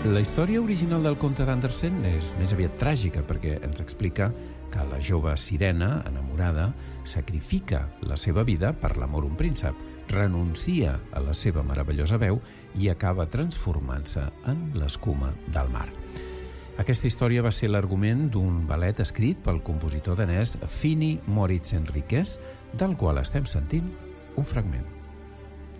La història original del conte d'Andersen és més aviat tràgica perquè ens explica que la jove sirena, enamorada, sacrifica la seva vida per l'amor a un príncep, renuncia a la seva meravellosa veu i acaba transformant-se en l'escuma del mar. Aquesta història va ser l'argument d'un ballet escrit pel compositor danès Fini Moritz Henriques, del qual estem sentint un fragment.